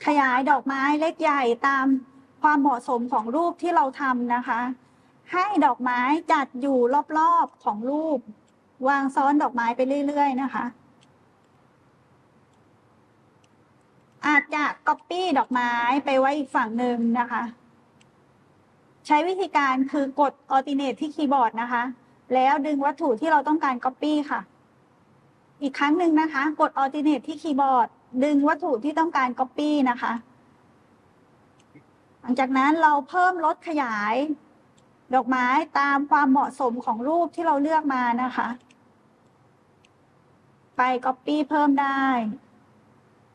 ขยายดอกไม้เล็กใหญ่ตามความเหมาะสมของรูปที่เราทำนะคะ ให้ดอกไม้จัดอยู่รอบๆของรูป วางซ้อนดอกไม้ไปเรื่อยๆนะคะ อาจจะ copy ดอกไม้ไปไว้อีกฝั่งหนึ่งนะคะ ใช้วิธีการคือกด alternate ที่คีย์บอร์ดนะคะ แล้วดึงวัตถุที่เราต้องการ copy ค่ะ อีกครั้งหนึ่งนะคะ กด alternate ที่คีย์บอร์ด ดึงวัตถุที่ต้องการ copy นะคะ หลังจากนั้นเราเพิ่มลดขยายดอกไม้ตามความเหมาะสมของรูปที่เราเลือกมานะคะ ไป copy เพิ่มได้